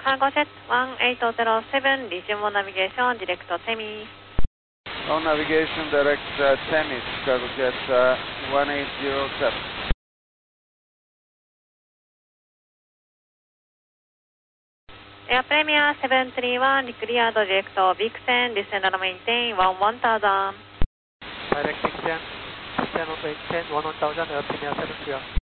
Cargo Jet 1807, resume navigation, direct Temis. On navigation, direct Temis, Cargo Jet 1807. Air Premier 731, cleared direct Vixen, descend and maintain 1000. Direct Vixen, descend and maintain 1000, Air Premier 731.